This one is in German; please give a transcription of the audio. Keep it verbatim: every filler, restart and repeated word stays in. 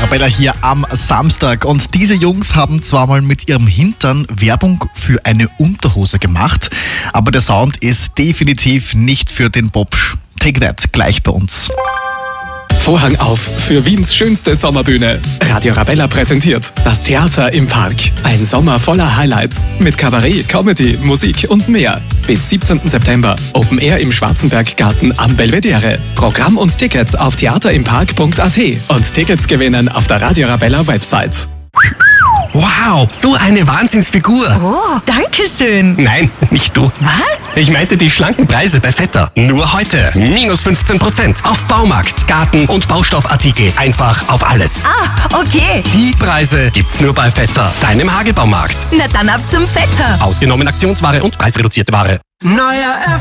Arabella hier am Samstag und diese Jungs haben zwar mal mit ihrem Hintern Werbung für eine Unterhose gemacht, aber der Sound ist definitiv nicht für den Popsch. Take That gleich bei uns. Vorhang auf für Wiens schönste Sommerbühne. Radio Arabella präsentiert das Theater im Park. Ein Sommer voller Highlights mit Kabarett, Comedy, Musik und mehr. Bis siebzehnten September Open Air im Schwarzenberggarten am Belvedere. Programm und Tickets auf theaterimpark punkt a t und Tickets gewinnen auf der Radio Arabella Website. Wow, so eine Wahnsinnsfigur. Oh, danke schön. Nein, nicht du. Was? Ich meinte die schlanken Preise bei Vetter. Nur heute. Minus fünfzehn Prozent auf Baumarkt, Garten- und Baustoffartikel. Einfach auf alles. Ah, okay. Die Preise gibt's nur bei Vetter, deinem Hagebaumarkt. Na dann ab zum Vetter. Ausgenommen Aktionsware und preisreduzierte Ware. Neuer